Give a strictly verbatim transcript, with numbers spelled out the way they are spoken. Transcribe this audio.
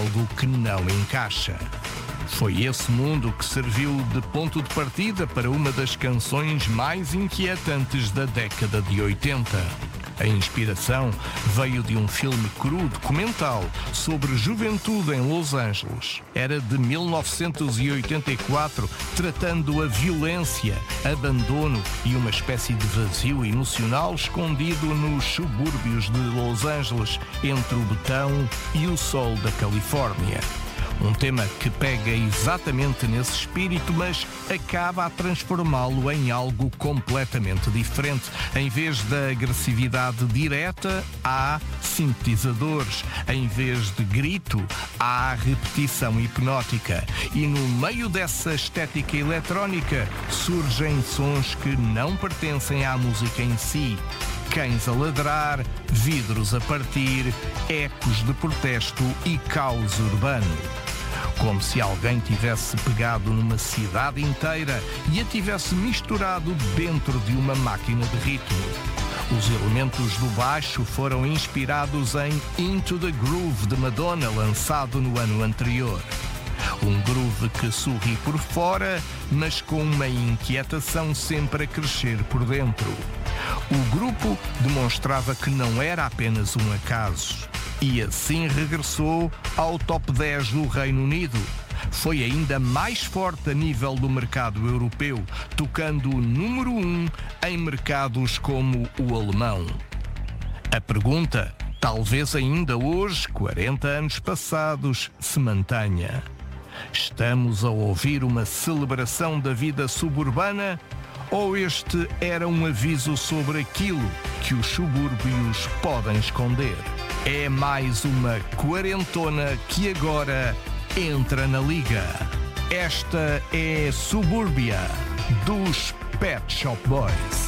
algo que não encaixa. Foi esse mundo que serviu de ponto de partida para uma das canções mais inquietantes da década de oitenta. A inspiração veio de um filme cru documental sobre juventude em Los Angeles. Era de mil novecentos e oitenta e quatro, tratando a violência, abandono e uma espécie de vazio emocional escondido nos subúrbios de Los Angeles, entre o betão e o sol da Califórnia. Um tema que pega exatamente nesse espírito, mas acaba a transformá-lo em algo completamente diferente. Em vez da agressividade direta, há sintetizadores. Em vez de grito, há repetição hipnótica. E no meio dessa estética eletrónica surgem sons que não pertencem à música em si. Cães a ladrar, vidros a partir, ecos de protesto e caos urbano. Como se alguém tivesse pegado numa cidade inteira e a tivesse misturado dentro de uma máquina de ritmo. Os elementos do baixo foram inspirados em Into the Groove de Madonna, lançado no ano anterior. Um groove que sorri por fora, mas com uma inquietação sempre a crescer por dentro. O grupo demonstrava que não era apenas um acaso. E assim regressou ao top dez do Reino Unido. Foi ainda mais forte a nível do mercado europeu, tocando o número um em mercados como o alemão. A pergunta, talvez ainda hoje, quarenta anos passados, se mantenha. Estamos a ouvir uma celebração da vida suburbana? Ou este era um aviso sobre aquilo que os subúrbios podem esconder? É mais uma quarentona que agora entra na liga. Esta é Subúrbia, dos Pet Shop Boys.